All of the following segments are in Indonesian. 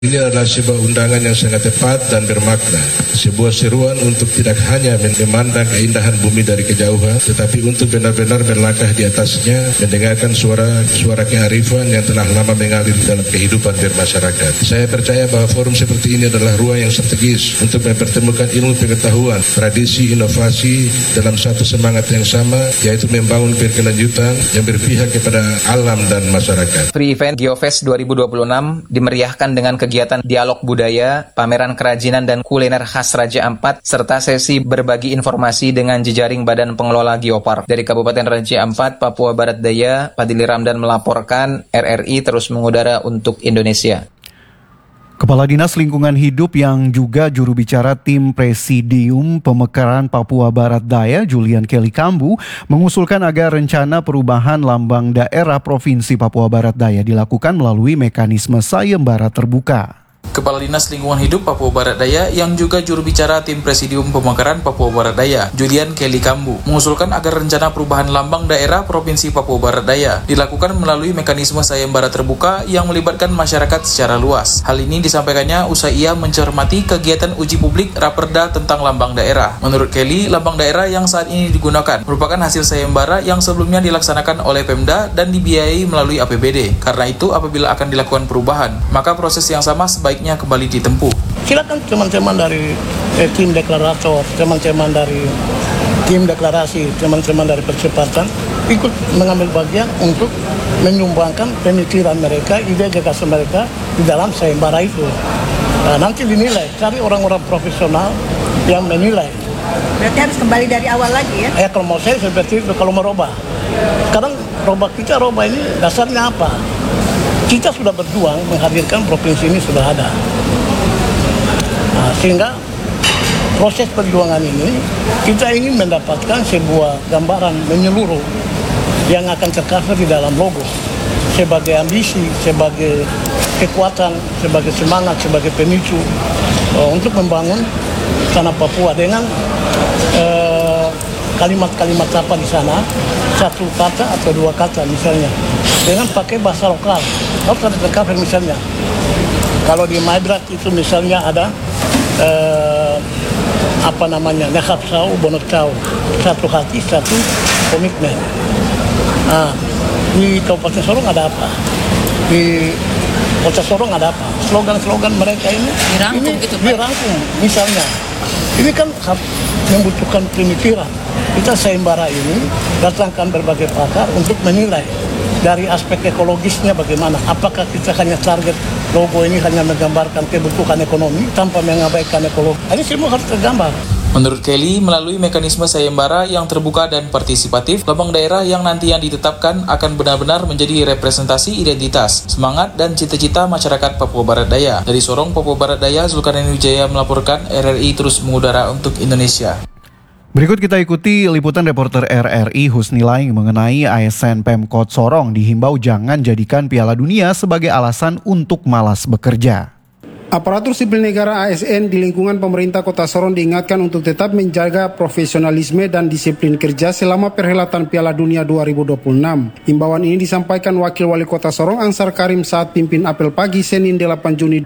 Ini adalah sebuah undangan yang sangat tepat dan bermakna. Sebuah seruan untuk tidak hanya memandang keindahan bumi dari kejauhan, tetapi untuk benar-benar berlangkah di atasnya, mendengarkan suara kearifan yang telah lama mengalir dalam kehidupan bermasyarakat. Saya percaya bahwa forum seperti ini adalah ruang yang strategis untuk mempertemukan ilmu pengetahuan, tradisi, inovasi dalam satu semangat yang sama, yaitu membangun berkelanjutan yang berpihak kepada alam dan masyarakat. Free Event Geofest 2026 dimeriahkan dengan kegiatan dialog budaya, pameran kerajinan dan kuliner khas Raja Ampat, serta sesi berbagi informasi dengan jejaring Badan Pengelola Geopark. Dari Kabupaten Raja Ampat, Papua Barat Daya, Padili Ramdan melaporkan RRI terus mengudara untuk Indonesia. Kepala Dinas Lingkungan Hidup yang juga juru bicara tim Presidium Pemekaran Papua Barat Daya, Julian Kelly Kambu, mengusulkan agar rencana perubahan lambang daerah Provinsi Papua Barat Daya dilakukan melalui mekanisme sayembara terbuka. Kepala Dinas Lingkungan Hidup Papua Barat Daya yang juga juru bicara tim Presidium Pemekaran Papua Barat Daya, Julian Kelly Kambu, mengusulkan agar rencana perubahan lambang daerah Provinsi Papua Barat Daya dilakukan melalui mekanisme sayembara terbuka yang melibatkan masyarakat secara luas. Hal ini disampaikannya usai ia mencermati kegiatan uji publik Raperda tentang lambang daerah. Menurut Kelly, lambang daerah yang saat ini digunakan merupakan hasil sayembara yang sebelumnya dilaksanakan oleh Pemda dan dibiayai melalui APBD. Karena itu, apabila akan dilakukan perubahan, maka proses yang sama sebaiknya kembali ditempuh. Silakan teman-teman dari tim deklarator, teman-teman dari tim deklarasi, teman-teman dari percepatan ikut mengambil bagian untuk menyumbangkan pemikiran mereka, ide gagasan mereka di dalam sayembara itu. Nah, nanti dinilai, cari orang-orang profesional yang menilai. Berarti harus kembali dari awal lagi ya? Kalau mau saya seperti itu, kalau merubah. Sekarang robah ini dasarnya apa? Kita sudah berjuang menghadirkan provinsi ini sudah ada. Nah, sehingga proses perjuangan ini kita ingin mendapatkan sebuah gambaran menyeluruh yang akan tercover di dalam logo sebagai ambisi, sebagai kekuatan, sebagai semangat, sebagai pemicu untuk membangun tanah Papua dengan kalimat-kalimat apa di sana, satu kata atau dua kata misalnya, dengan pakai bahasa lokal. Harus ada tercover misalnya. Kalau di Madrak itu misalnya ada Nekap Sau, Bonot Sau, satu hati, satu komitmen. Nah, di Kabupaten Sorong ada apa? Di Kota Sorong ada apa? Slogan-slogan mereka ini dirangkum misalnya. Ini kan membutuhkan pemikiran. Kita sayembara ini datangkan berbagai pakar untuk menilai dari aspek ekologisnya bagaimana. Apakah kita hanya target logo ini hanya menggambarkan kebutuhan ekonomi tanpa mengabaikan ekologi? Ini semua harus tergambar. Menurut Kelly, melalui mekanisme sayembara yang terbuka dan partisipatif, lambang daerah yang nanti yang ditetapkan akan benar-benar menjadi representasi identitas, semangat, dan cita-cita masyarakat Papua Barat Daya. Dari Sorong, Papua Barat Daya, Zulkarnain Wijaya melaporkan RRI terus mengudara untuk Indonesia. Berikut kita ikuti liputan reporter RRI Husni Laing mengenai ASN Pemkot Sorong dihimbau jangan jadikan Piala Dunia sebagai alasan untuk malas bekerja. Aparatur sipil negara ASN di lingkungan pemerintah Kota Sorong diingatkan untuk tetap menjaga profesionalisme dan disiplin kerja selama perhelatan Piala Dunia 2026. Imbauan ini disampaikan Wakil Wali Kota Sorong Ansar Karim saat pimpin apel pagi Senin 8 Juni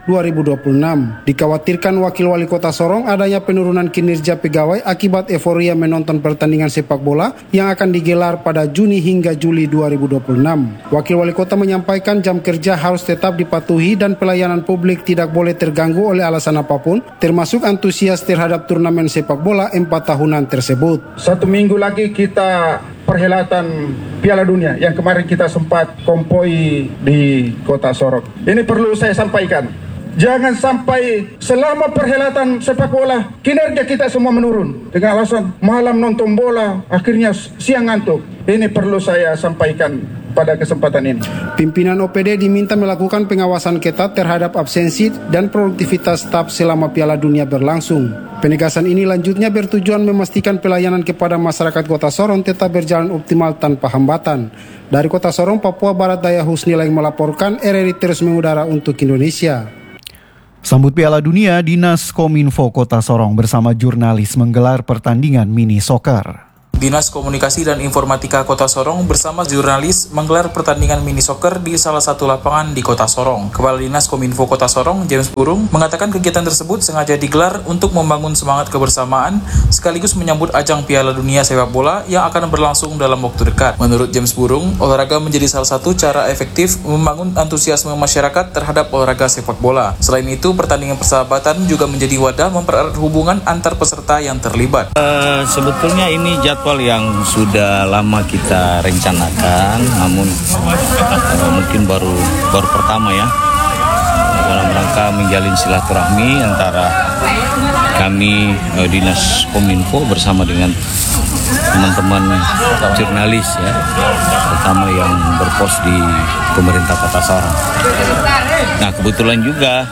2026. Dikhawatirkan Wakil Wali Kota Sorong adanya penurunan kinerja pegawai akibat euforia menonton pertandingan sepak bola yang akan digelar pada Juni hingga Juli 2026. Wakil Wali Kota menyampaikan jam kerja harus tetap dipatuhi dan pelayanan publik tidak boleh terganggu oleh alasan apapun, termasuk antusias terhadap turnamen sepak bola 4 tahunan tersebut. 1 minggu lagi kita perhelatan Piala Dunia yang kemarin kita sempat konvoi di Kota Sorong. Ini perlu saya sampaikan. Jangan sampai selama perhelatan sepak bola kinerja kita semua menurun dengan alasan malam nonton bola akhirnya siang ngantuk. Ini perlu saya sampaikan pada kesempatan ini. Pimpinan OPD diminta melakukan pengawasan ketat terhadap absensi dan produktivitas staf selama Piala Dunia berlangsung. Penegasan ini lanjutnya bertujuan memastikan pelayanan kepada masyarakat Kota Sorong tetap berjalan optimal tanpa hambatan. Dari Kota Sorong, Papua Barat Daya, Husni Laing melaporkan, RRI terus mengudara untuk Indonesia. Sambut Piala Dunia, Dinas Kominfo Kota Sorong bersama jurnalis menggelar pertandingan mini soccer. Dinas Komunikasi dan Informatika Kota Sorong bersama jurnalis menggelar pertandingan mini soccer di salah satu lapangan di Kota Sorong. Kepala Dinas Kominfo Kota Sorong, James Burung, mengatakan kegiatan tersebut sengaja digelar untuk membangun semangat kebersamaan sekaligus menyambut ajang Piala Dunia Sepak Bola yang akan berlangsung dalam waktu dekat. Menurut James Burung, olahraga menjadi salah satu cara efektif membangun antusiasme masyarakat terhadap olahraga sepak bola. Selain itu, pertandingan persahabatan juga menjadi wadah mempererat hubungan antar peserta yang terlibat. Sebetulnya ini jadwal yang sudah lama kita rencanakan, namun mungkin baru pertama ya, dalam rangka menjalin silaturahmi antara kami Dinas Kominfo bersama dengan teman-teman jurnalis ya, terutama yang berpos di pemerintah Kota Sorong. Nah, kebetulan juga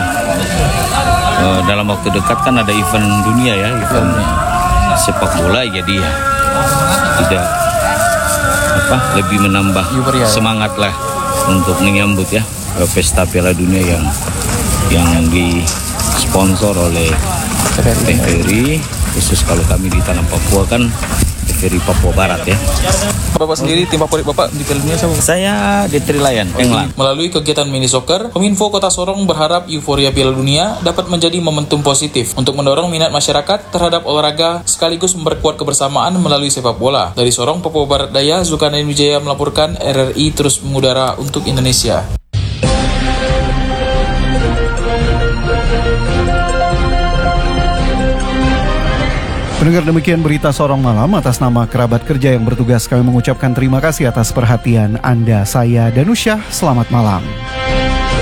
dalam waktu dekat kan ada event dunia ya, event sepak bola, jadi ya tidak lebih menambah semangat lah untuk menyambut ya pesta Piala Dunia yang disponsor oleh TVRI, khusus kalau kami di tanah Papua kan TVRI Papua Barat ya. Bapak sendiri, tim favorit Bapak di Piala Dunia siapa? Saya di Trilayan, Penglang. Melalui kegiatan mini soccer, Kominfo Kota Sorong berharap euforia Piala Dunia dapat menjadi momentum positif untuk mendorong minat masyarakat terhadap olahraga sekaligus memperkuat kebersamaan melalui sepak bola. Dari Sorong, Papua Barat Daya, Zulkarnain Wijaya melaporkan RRI terus mengudara untuk Indonesia. Pendengar, demikian berita Sorong Malam. Atas nama kerabat kerja yang bertugas, kami mengucapkan terima kasih atas perhatian Anda. Saya Danusyah, selamat malam.